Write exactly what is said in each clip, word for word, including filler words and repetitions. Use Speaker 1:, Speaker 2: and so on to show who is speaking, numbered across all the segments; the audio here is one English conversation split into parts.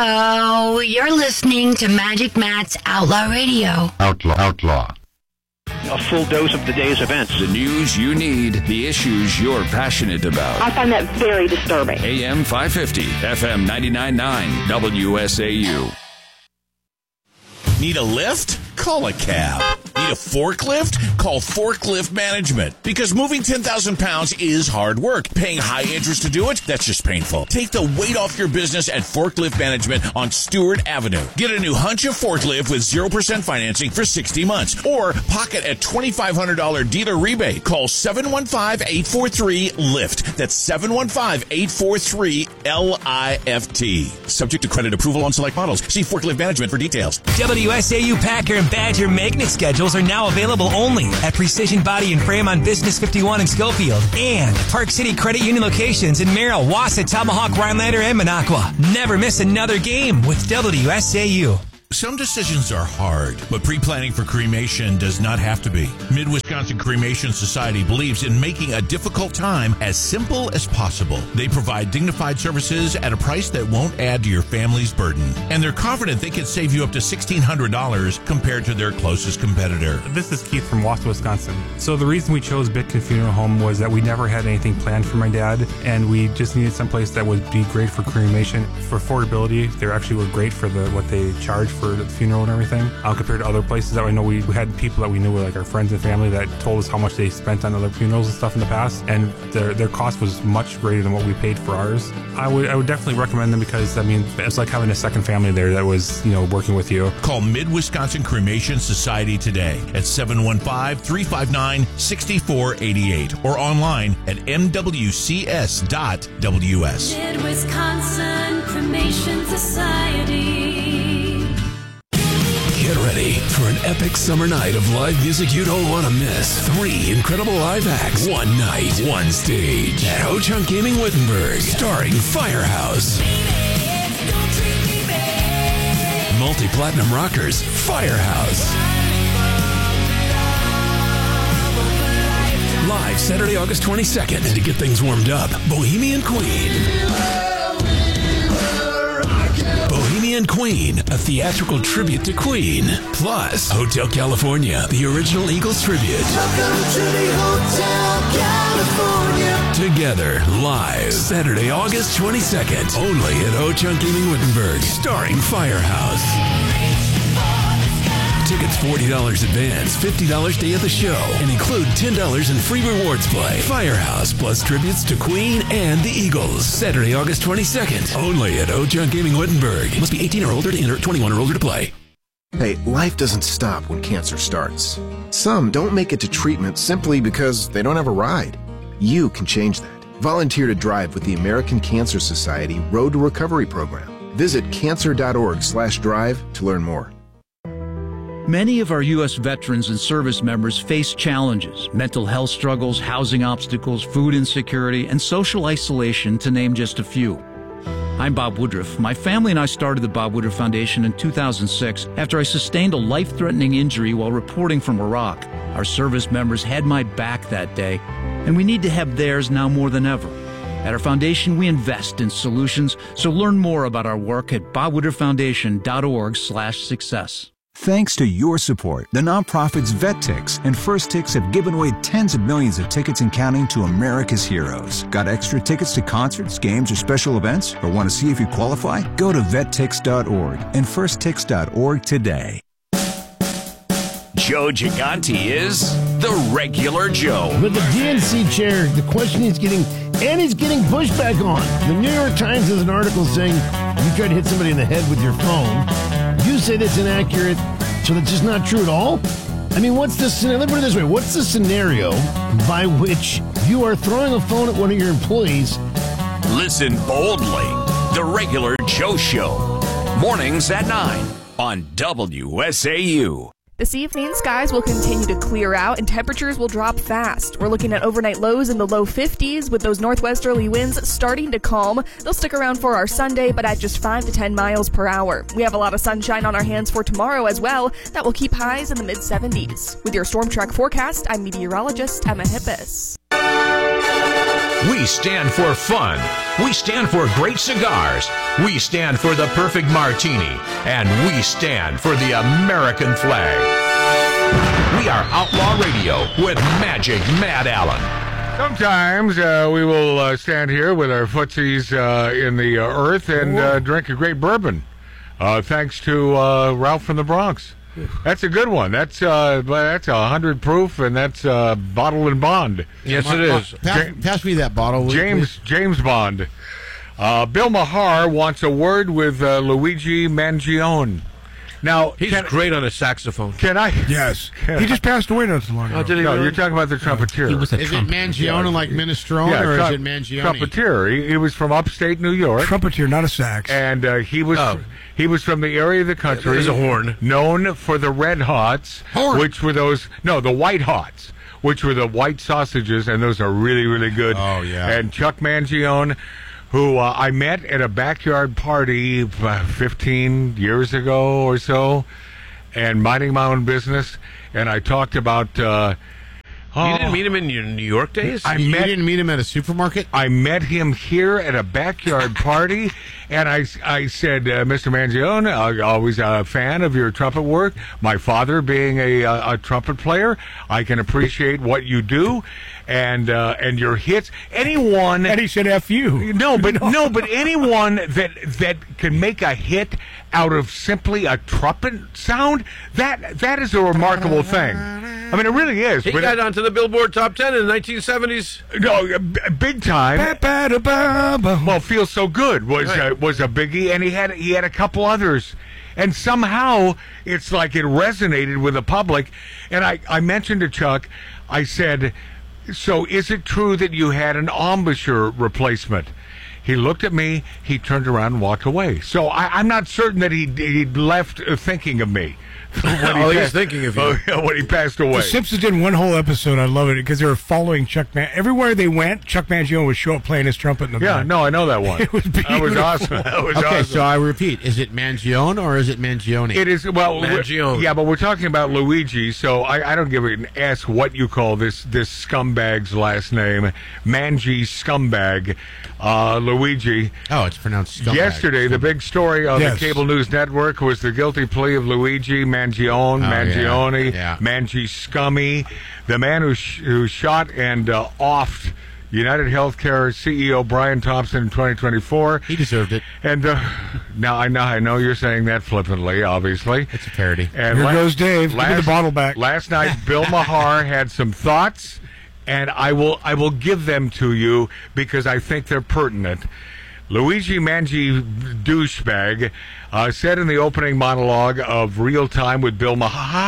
Speaker 1: Hello, you're listening to Magic Matt's Outlaw Radio.
Speaker 2: Outlaw, Outlaw.
Speaker 3: A full dose of the day's events.
Speaker 4: The news you need, the issues you're passionate about.
Speaker 5: I find that very disturbing.
Speaker 4: A M five fifty, F M ninety-nine point nine, W S A U.
Speaker 6: Need a lift? Call a cab. Need a forklift? Call Forklift Management. Because moving ten thousand pounds is hard work. Paying high interest to do it? That's just painful. Take the weight off your business at Forklift Management on Stewart Avenue. Get a new Huncha forklift with zero percent financing for sixty months. Or pocket a twenty-five hundred dollars dealer rebate. Call seven one five, eight four three, LIFT. That's seven one five, eight four three, L I F T. Subject to credit approval on select models. See Forklift Management for details.
Speaker 7: W S A U Packer and Badger magnet schedules are now available only at Precision Body and Frame on Business fifty-one in Schofield and Park City Credit Union locations in Merrill, Wausau, Tomahawk, Rhinelander, and Minocqua. Never miss another game with W S A U.
Speaker 6: Some decisions are hard, but pre-planning for cremation does not have to be. Mid-Wisconsin Cremation Society believes in making a difficult time as simple as possible. They provide dignified services at a price that won't add to your family's burden. And they're confident they can save you up to sixteen hundred dollars compared to their closest competitor.
Speaker 8: This is Keith from Wausau, Wisconsin. So the reason we chose Bitkin Funeral Home was that we never had anything planned for my dad, and we just needed someplace that would be great for cremation. For affordability, they actually were great for the what they charge for the funeral and everything, uh, compared to other places that I know. We, we had people that we knew, like our friends and family, that told us how much they spent on other funerals and stuff in the past, and their their cost was much greater than what we paid for ours. I would I would definitely recommend them because, I mean, it's like having a second family there that was, you know, working with you.
Speaker 6: Call Mid-Wisconsin Cremation Society today at seven one five, three five nine, six four eight eight or online at m w c s dot w s.
Speaker 9: Mid-Wisconsin Cremation Society.
Speaker 10: Get ready for an epic summer night of live music you don't want to miss. Three incredible live acts, one night, one stage. At Ho-Chunk Gaming Wittenberg, starring Firehouse. Multi-platinum rockers, Firehouse. Live Saturday, August twenty-second. And to get things warmed up, Bohemian Queen. Bohemian Queen, a theatrical tribute to Queen. Plus, Hotel California, the original Eagles tribute. Welcome to the Hotel California. Together, live, Saturday, August twenty-second. Only at Ho-Chunk Gaming Wittenberg, starring Firehouse. Tickets forty dollars advance, fifty dollars day of the show, and include ten dollars in free rewards play. Firehouse plus tributes to Queen and the Eagles. Saturday, August twenty-second. Only at Ho-Chunk Gaming Wittenberg. Must be eighteen or older to enter, twenty-one or older to play.
Speaker 11: Hey, life doesn't stop when cancer starts. Some don't make it to treatment simply because they don't have a ride. You can change that. Volunteer to drive with the American Cancer Society Road to Recovery program. Visit cancer.org slash drive to learn more.
Speaker 12: Many of our U S veterans and service members face challenges, mental health struggles, housing obstacles, food insecurity, and social isolation, to name just a few. I'm Bob Woodruff. My family and I started the Bob Woodruff Foundation in two thousand six after I sustained a life-threatening injury while reporting from Iraq. Our service members had my back that day, and we need to have theirs now more than ever. At our foundation, we invest in solutions, so learn more about our work at bob woodruff foundation dot org slash success.
Speaker 13: Thanks to your support, the nonprofits VetTix and First Tix have given away tens of millions of tickets and counting to America's heroes. Got extra tickets to concerts, games, or special events? Or want to see if you qualify? Go to vet tix dot org and first tix dot org today.
Speaker 4: Joe Gigante is the regular Joe.
Speaker 14: With the D N C chair, the question he's getting, and he's getting pushback on. The New York Times has an article saying you tried to hit somebody in the head with your phone. You say that's inaccurate, so that's just not true at all? I mean, what's the scenario? Let me put it this way. What's the scenario by which you are throwing a phone at one of your employees?
Speaker 4: Listen boldly. The regular Joe Show. Mornings at nine on W S A U.
Speaker 15: This evening, skies will continue to clear out and temperatures will drop fast. We're looking at overnight lows in the low fifties with those northwesterly winds starting to calm. They'll stick around for our Sunday, but at just five to ten miles per hour. We have a lot of sunshine on our hands for tomorrow as well. That will keep highs in the mid seventies. With your Storm Track forecast, I'm meteorologist Emma Hippis.
Speaker 2: We stand for fun. We stand for great cigars. We stand for the perfect martini. And we stand for the American flag. We are Outlaw Radio with Magic Matt Allen.
Speaker 16: Sometimes uh, we will uh, stand here with our footsies uh, in the uh, earth and uh, drink a great bourbon. Uh, thanks to uh, Ralph from the Bronx. That's a good one. That's uh, that's a hundred proof, and that's uh, bottle and bond.
Speaker 17: Yes, it is. Pass, pass me that bottle,
Speaker 16: James
Speaker 17: please.
Speaker 16: James Bond. Uh, Bill Maher wants a word with uh, Luigi Mangione. Now
Speaker 17: he's can, great on a saxophone.
Speaker 16: Can I?
Speaker 18: Yes.
Speaker 16: Can
Speaker 18: he
Speaker 16: I?
Speaker 18: just passed away not so long ago.
Speaker 16: Oh, did he no, really? You're talking about the trumpeter.
Speaker 17: He was a is trumpeter. It Mangione yeah. like Minestrone, yeah, or trum- is it Mangione?
Speaker 16: Trumpeter. He, he was from upstate New York.
Speaker 18: Trumpeter, not a sax.
Speaker 16: And uh, he was oh. he was from the area of the country.
Speaker 17: There's a horn.
Speaker 16: Known for the Red Hots,
Speaker 17: horn.
Speaker 16: which were those no the White Hots, which were the white sausages, and those are really really good.
Speaker 17: Oh yeah.
Speaker 16: And Chuck Mangione, who uh, I met at a backyard party uh, fifteen years ago or so, and minding my own business, and I talked about. Uh,
Speaker 17: oh, you didn't meet him in your New York days?
Speaker 16: I
Speaker 17: you
Speaker 16: met,
Speaker 17: didn't meet him at a supermarket?
Speaker 16: I met him here at a backyard party, and I, I said, uh, Mister Mangione, I'm always a fan of your trumpet work. My father being a, a, a trumpet player, I can appreciate what you do. And uh, and your hits, anyone,
Speaker 18: and he said "F you."
Speaker 16: No, but no, but anyone that that can make a hit out of simply a trumpet sound, that that is a remarkable thing. I mean, it really is.
Speaker 17: He
Speaker 16: but
Speaker 17: got
Speaker 16: it,
Speaker 17: onto the Billboard Top Ten in the nineteen seventies.
Speaker 16: No, b- big time. Well, "Feels So Good" was right. uh, was a biggie, and he had he had a couple others. And somehow it's like it resonated with the public. And I, I mentioned to Chuck, I said, so is it true that you had an embouchure replacement? He looked at me, he turned around and walked away. So I, I'm not certain that he he'd left uh, thinking of me.
Speaker 17: When he oh, he's thinking of you.
Speaker 16: Uh, when he passed away.
Speaker 18: The Simpsons did one whole episode. I love it because they were following Chuck Man. Everywhere they went, Chuck Mangione would show up playing his trumpet in the
Speaker 16: Yeah,
Speaker 18: back.
Speaker 16: no, I know that one.
Speaker 18: It was beautiful.
Speaker 16: That was awesome. That was
Speaker 17: okay,
Speaker 16: awesome.
Speaker 17: so I repeat. Is it Mangione or is it Mangione?
Speaker 16: It is, well,
Speaker 17: Mangione.
Speaker 16: Yeah, but we're talking about Luigi, so I, I don't give an ass what you call this this scumbag's last name. Mangi Scumbag. Uh, Luigi.
Speaker 17: Oh, it's pronounced scumbag.
Speaker 16: Yesterday, the big story on yes. the Cable News Network was the guilty plea of Luigi Mangione,
Speaker 17: oh,
Speaker 16: Mangione,
Speaker 17: yeah. Yeah.
Speaker 16: Mangi Scummy, the man who sh- who shot and uh, offed United Healthcare C E O Brian Thompson in twenty twenty-four.
Speaker 17: He deserved it.
Speaker 16: And uh, now I know I know you're saying that flippantly, obviously.
Speaker 17: It's a parody.
Speaker 18: And Here la- goes Dave.
Speaker 16: Last,
Speaker 18: Give me the bottle back.
Speaker 16: Last night, Bill Maher had some thoughts, and I will I will give them to you because I think they're pertinent. Luigi Mangi Douchebag uh, said in the opening monologue of Real Time with Bill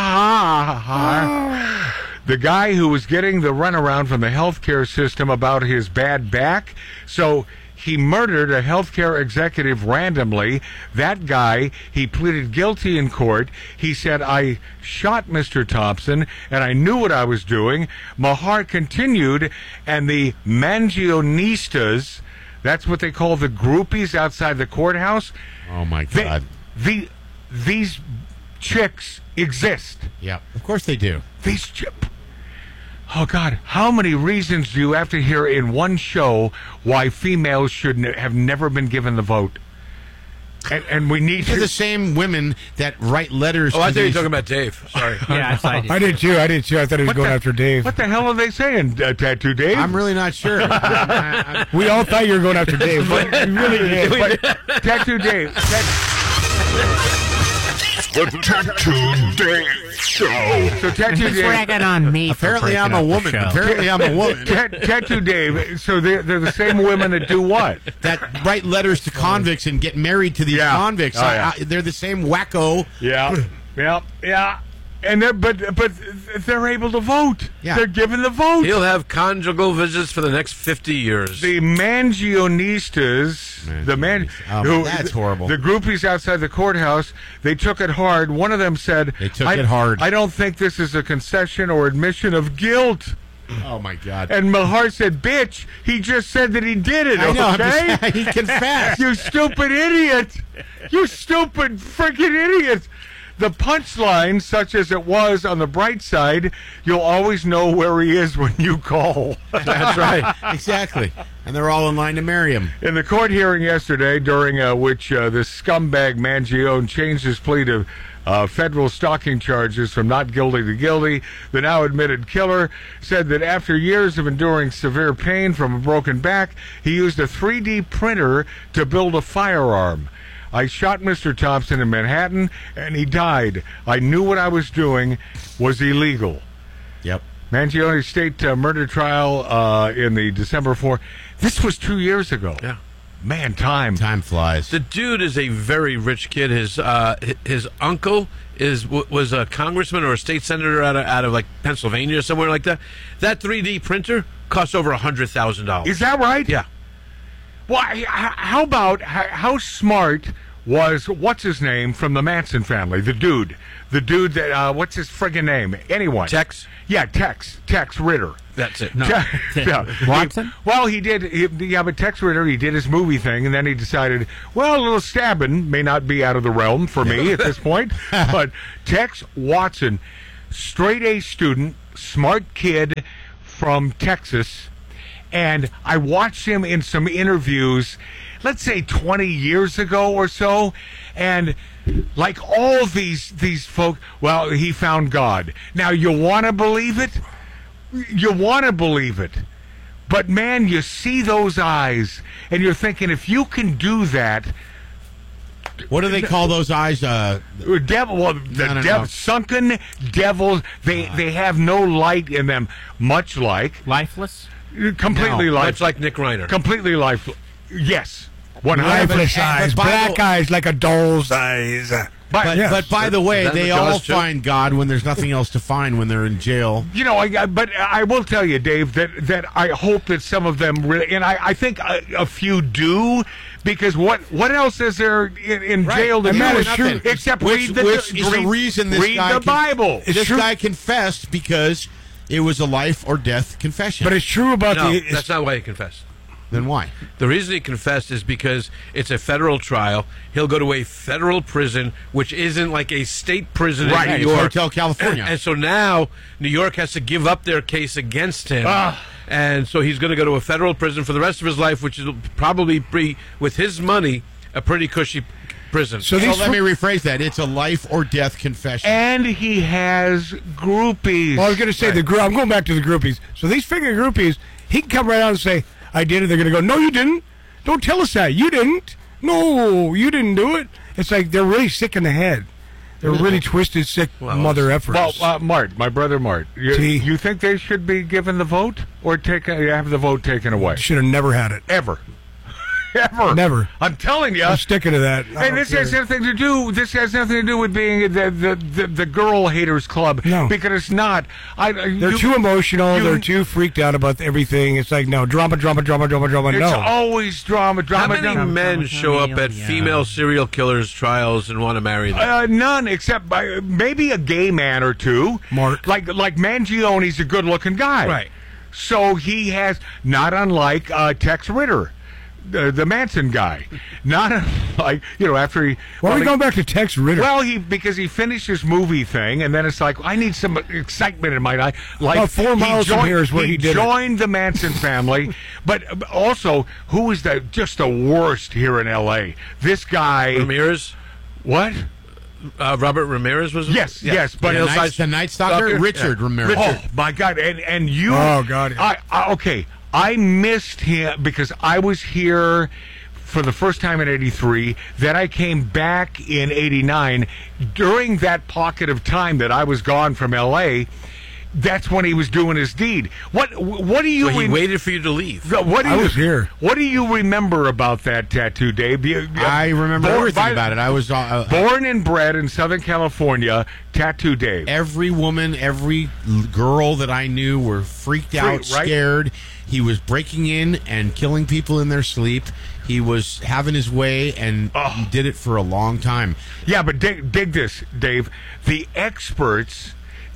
Speaker 16: Maher, the guy who was getting the runaround from the healthcare system about his bad back, so he murdered a healthcare executive randomly. That guy, he pleaded guilty in court. He said, I shot Mister Thompson, and I knew what I was doing. Maher continued, and the Mangionistas, that's what they call the groupies outside the courthouse.
Speaker 17: Oh, my God.
Speaker 16: They, the, these chicks exist.
Speaker 17: Yeah, of course they do.
Speaker 16: These chicks. Oh, God, how many reasons do you have to hear in one show why females should ne- have never been given the vote? And, and we need
Speaker 17: They're
Speaker 16: to...
Speaker 17: the same women that write letters
Speaker 19: oh,
Speaker 17: to
Speaker 19: I thought you were
Speaker 17: these...
Speaker 19: talking about Dave. Sorry.
Speaker 18: yeah, I did. I did, too. I did, too. I thought he was
Speaker 16: what
Speaker 18: going
Speaker 16: the,
Speaker 18: after Dave.
Speaker 16: What the hell are they saying, uh, Tattoo Dave?
Speaker 17: I'm really not sure. I, I,
Speaker 18: we all thought you were going after Dave, but you really did.
Speaker 16: But, Tattoo Dave... Tat-
Speaker 20: The Tattoo Dave Show.
Speaker 16: So Tattoo Dave,
Speaker 21: ragging on me.
Speaker 17: Apparently, I'm a woman. Apparently, I'm a woman.
Speaker 16: Tattoo Dave. So they're, they're the same women that do what?
Speaker 17: That write letters to convicts and get married to these
Speaker 16: yeah.
Speaker 17: convicts.
Speaker 16: Oh, yeah.
Speaker 17: I, I, they're the same wacko.
Speaker 16: Yeah, yeah, yeah. And they're, but but they're able to vote.
Speaker 17: Yeah.
Speaker 16: They're given the vote.
Speaker 19: He'll have conjugal visits for the next fifty years.
Speaker 16: The Mangionistas, Man- the man,
Speaker 17: oh,
Speaker 16: who,
Speaker 17: that's horrible.
Speaker 16: The groupies outside the courthouse, they took it hard. One of them said,
Speaker 17: "They took
Speaker 16: I,
Speaker 17: it hard."
Speaker 16: I don't think this is a concession or admission of guilt.
Speaker 17: Oh my God!
Speaker 16: And Maher said, "Bitch, he just said that he did it."
Speaker 17: I know.
Speaker 16: Okay,
Speaker 17: he confessed.
Speaker 16: You stupid idiot! You stupid freaking idiot! the punchline, such as it was on the bright side, you'll always know where he is when you call.
Speaker 17: That's right. Exactly. And they're all in line to marry him.
Speaker 16: In the court hearing yesterday, during uh, which uh, this scumbag Mangione changed his plea to uh, federal stalking charges from not guilty to guilty, the now admitted killer said that after years of enduring severe pain from a broken back, he used a three D printer to build a firearm. I shot Mister Thompson in Manhattan, and he died. I knew what I was doing was illegal.
Speaker 17: Yep.
Speaker 16: Mangione state uh, murder trial uh, in the December fourth. This was two years ago.
Speaker 19: Yeah.
Speaker 16: Man, time.
Speaker 17: Time flies.
Speaker 19: The dude is a very rich kid. His uh, his uncle is was a congressman or a state senator out of, out of like Pennsylvania or somewhere like that. That three D printer costs over a hundred thousand dollars.
Speaker 16: Is that right?
Speaker 19: Yeah.
Speaker 16: Well, I- how about how, how smart was what's his name from the Manson family? The dude, the dude that uh, what's his friggin' name? Anyone?
Speaker 19: Tex.
Speaker 16: Yeah, Tex. Tex Ritter.
Speaker 19: That's it. No.
Speaker 16: yeah.
Speaker 21: Watson?
Speaker 16: He, well, he did. He, yeah, but Tex Ritter, he did his movie thing, and then he decided, well, a little stabbing may not be out of the realm for me at this point. But Tex Watson, straight A student, smart kid from Texas, and I watched him in some interviews, let's say twenty years ago or so, and like all these these folk, well, he found God. Now, you want to believe it? You want to believe it. But, man, you see those eyes, and you're thinking, if you can do that...
Speaker 17: What do they call those eyes? Uh,
Speaker 16: devil, well, the
Speaker 17: no, no,
Speaker 16: dev,
Speaker 17: no.
Speaker 16: sunken devils, they, they have no light in them, much like...
Speaker 21: Lifeless?
Speaker 16: Completely
Speaker 19: No,
Speaker 16: lifeless.
Speaker 19: much like Nick Reiner.
Speaker 16: Completely lifeless. Yes. one hundred
Speaker 18: Lifeless
Speaker 16: percent.
Speaker 18: eyes,
Speaker 17: but by
Speaker 18: black
Speaker 17: the-
Speaker 18: eyes like a doll's eyes.
Speaker 16: But,
Speaker 17: But,
Speaker 18: Yes.
Speaker 17: but by the way,
Speaker 19: That
Speaker 17: they
Speaker 19: the
Speaker 17: all
Speaker 19: ghost too?
Speaker 17: find God when there's nothing else to find when they're in jail.
Speaker 16: you know, I, I- but I will tell you, Dave, that, that I hope that some of them really, and I, I think a, a few do, because what what else is there in, in
Speaker 17: Right.
Speaker 16: jail to
Speaker 17: And
Speaker 16: do
Speaker 17: that is
Speaker 16: nothing
Speaker 17: true.
Speaker 16: except
Speaker 17: Which,
Speaker 16: read the
Speaker 17: which is
Speaker 16: read,
Speaker 17: the reason this
Speaker 16: read
Speaker 17: guy
Speaker 16: the
Speaker 17: can-
Speaker 16: Bible.
Speaker 17: This
Speaker 18: true.
Speaker 17: guy confessed because it was a life or death confession.
Speaker 18: But it's true about
Speaker 19: No,
Speaker 18: the.
Speaker 19: that's not why he confessed.
Speaker 17: then why?
Speaker 19: The reason he confessed is because it's a federal trial. He'll go to a federal prison, which isn't like a state prison
Speaker 17: Right,
Speaker 19: in
Speaker 17: it's
Speaker 19: New York.
Speaker 17: Hotel California.
Speaker 19: And, and so now New York has to give up their case against him.
Speaker 16: Ah.
Speaker 19: And so he's going to go to a federal prison for the rest of his life, which will probably be, with his money, a pretty cushy prison.
Speaker 17: So, so let me rephrase that. It's a life or death confession.
Speaker 16: And he has groupies.
Speaker 18: Well, I was going to say the group. I'm going back to the groupies. So these figure groupies, he can come right out and say, "I did it." They're going to go, "No, you didn't. Don't tell us that. You didn't. No, you didn't do it." It's like they're really sick in the head. They're really twisted, sick
Speaker 19: Well,
Speaker 18: mother effers.
Speaker 16: Well, uh, Mart, my brother Mart, you,
Speaker 18: See?
Speaker 16: you think they should be given the vote or take have the vote taken away?
Speaker 18: Should have never had it.
Speaker 16: Ever. Ever.
Speaker 18: Never.
Speaker 16: I'm telling you.
Speaker 18: I'm sticking to that. I
Speaker 16: And
Speaker 18: don't
Speaker 16: this
Speaker 18: care.
Speaker 16: has nothing to do. This has nothing to do with being the the, the, the girl haters club.
Speaker 18: No.
Speaker 16: Because it's not. I,
Speaker 18: They're
Speaker 16: you,
Speaker 18: too emotional.
Speaker 16: you-
Speaker 18: They're too freaked out about everything. It's like, no, drama, drama, drama, drama, drama.
Speaker 16: It's
Speaker 18: No.
Speaker 16: always drama,
Speaker 19: How
Speaker 16: drama,
Speaker 19: many
Speaker 16: drama.
Speaker 19: men show up at female serial killers trials and want to marry them?
Speaker 16: Uh, none, except by, maybe a gay man or two.
Speaker 18: Mark.
Speaker 16: Like like Mangione's a good-looking guy.
Speaker 19: Right.
Speaker 16: So he has, not unlike uh, Tex Ritter, the, the Manson guy. Not unlike, you know, after he...
Speaker 18: Why
Speaker 16: well,
Speaker 18: are we
Speaker 16: he-
Speaker 18: going back to Tex Ritter?
Speaker 16: Well, he because he finished his movie thing, and then it's like, I need some excitement in my life. Like
Speaker 18: About four
Speaker 16: he
Speaker 18: miles from
Speaker 16: joined-
Speaker 18: here is where he did it.
Speaker 16: joined the Manson family, but also, who is the just the worst here in L A? This guy...
Speaker 19: Ramirez?
Speaker 16: What?
Speaker 19: Uh, Robert Ramirez was it?
Speaker 16: Yes, yes, but
Speaker 17: the, night, the Night Stalker,
Speaker 19: Stalker?
Speaker 17: Richard
Speaker 19: Yeah.
Speaker 17: Ramirez.
Speaker 16: Oh my God! And and you.
Speaker 18: Oh, God.
Speaker 16: I, I okay. I missed him because I was here for the first time in eighty-three. Then I came back in eighty-nine. During that pocket of time that I was gone from L A, that's when he was doing his deed. What What do you?
Speaker 19: So he
Speaker 16: rem-
Speaker 19: waited for you to leave.
Speaker 16: What do
Speaker 18: I
Speaker 16: you,
Speaker 18: was here.
Speaker 16: What do you remember about that tattoo, Dave? You-
Speaker 17: I remember
Speaker 16: Born-
Speaker 17: everything
Speaker 16: by-
Speaker 17: about it. I was uh, uh,
Speaker 16: Born and bred in Southern California, Tattoo Dave.
Speaker 17: every woman, every l- girl that I knew were freaked out,
Speaker 16: Freak, right?
Speaker 17: scared. He was breaking in and killing people in their sleep. He was having his way, and he did it for a long time.
Speaker 16: Yeah, but dig, dig this, Dave. The experts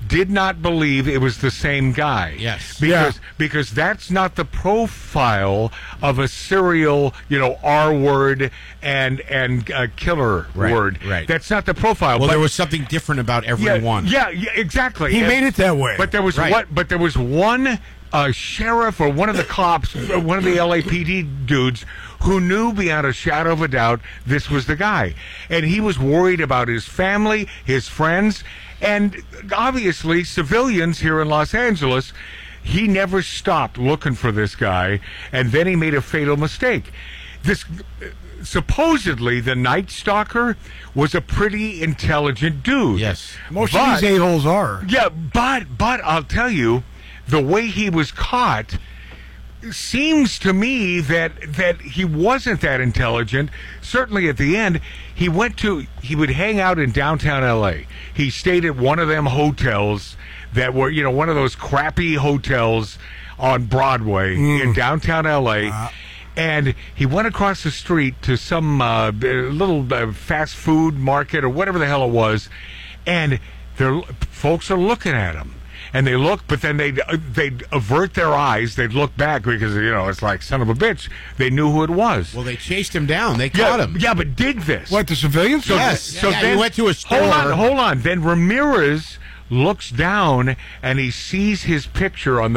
Speaker 16: did not believe it was the same guy.
Speaker 17: Yes.
Speaker 16: Because
Speaker 18: Yeah.
Speaker 16: because that's not the profile of a serial, you know, R word and and uh, killer
Speaker 17: Right,
Speaker 16: word.
Speaker 17: right.
Speaker 16: That's not the profile.
Speaker 17: Well,
Speaker 16: but,
Speaker 17: there was something different about every
Speaker 16: yeah,
Speaker 17: one.
Speaker 16: Yeah, yeah, exactly.
Speaker 18: He
Speaker 16: And-
Speaker 18: made it that way.
Speaker 16: But there was
Speaker 17: Right.
Speaker 16: what? But there was one uh, sheriff or one of the cops, uh, one of the L A P D dudes, who knew beyond a shadow of a doubt this was the guy, and he was worried about his family, his friends, and obviously civilians here in Los Angeles. He never stopped looking for this guy, and then he made a fatal mistake. This. Supposedly, the Night Stalker was a pretty intelligent dude.
Speaker 17: Yes.
Speaker 18: Most
Speaker 16: But-
Speaker 18: of these a-holes are.
Speaker 16: Yeah, but but I'll tell you, the way he was caught seems to me that that he wasn't that intelligent. Certainly at the end, he went to he would hang out in downtown L A. He stayed at one of them hotels that were, you know, one of those crappy hotels on Broadway in downtown L A. Uh, And he went across the street to some uh, little uh, fast food market or whatever the hell it was, and there, folks are looking at him. And they look, but then they'd, uh, they'd avert their eyes. They'd look back because, you know, it's like, son of a bitch. They knew who it was.
Speaker 17: Well, they chased him down. They
Speaker 16: yeah,
Speaker 17: caught him.
Speaker 16: Yeah, but did this.
Speaker 18: What, the civilians?
Speaker 16: So,
Speaker 17: Yes.
Speaker 16: So
Speaker 17: Yeah,
Speaker 16: then,
Speaker 17: he went to a store.
Speaker 16: Hold on, hold on. Then Ramirez looks down and he sees his picture on the